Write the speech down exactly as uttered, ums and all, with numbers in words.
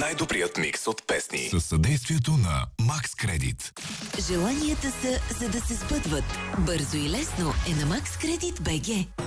най-добрият микс от песни. Със съдействието на Max Credit. Желанията са, за да се сбъдват. Бързо и лесно е на Max Credit би джи.